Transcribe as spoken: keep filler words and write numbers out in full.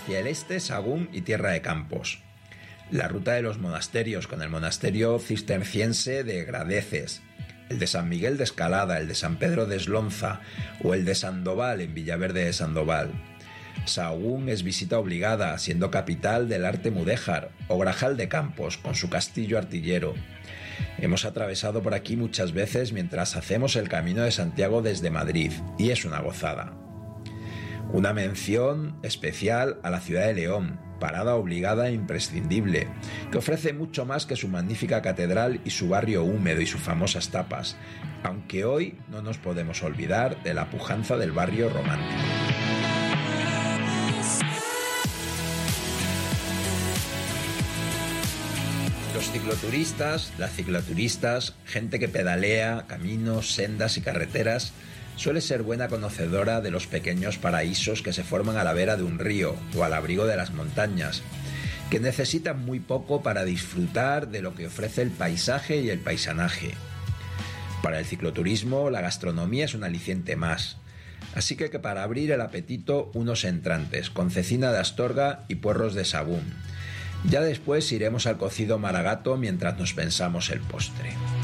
hacia el este Sagún y Tierra de Campos. La ruta de los monasterios con el monasterio cisterciense de Gradeces, el de San Miguel de Escalada, el de San Pedro de Eslonza o el de Sandoval en Villaverde de Sandoval. Sahagún es visita obligada, siendo capital del arte mudéjar, o Grajal de Campos, con su castillo artillero. Hemos atravesado por aquí muchas veces mientras hacemos el Camino de Santiago desde Madrid, y es una gozada. Una mención especial a la ciudad de León, parada obligada e imprescindible, que ofrece mucho más que su magnífica catedral y su barrio húmedo y sus famosas tapas, aunque hoy no nos podemos olvidar de la pujanza del barrio romántico. Los cicloturistas, las cicloturistas, gente que pedalea caminos, sendas y carreteras, suele ser buena conocedora de los pequeños paraísos que se forman a la vera de un río o al abrigo de las montañas, que necesitan muy poco para disfrutar de lo que ofrece el paisaje y el paisanaje. Para el cicloturismo, la gastronomía es un aliciente más, así que para abrir el apetito, unos entrantes con cecina de Astorga y puerros de Sagún. Ya después iremos al cocido maragato mientras nos pensamos el postre.